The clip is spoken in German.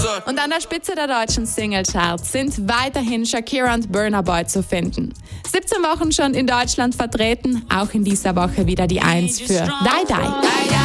Und an der Spitze der deutschen Singlecharts sind weiterhin Shakira und Burna Boy zu finden. 17 Wochen schon in Deutschland vertreten, auch in dieser Woche wieder die 1 für Die Die.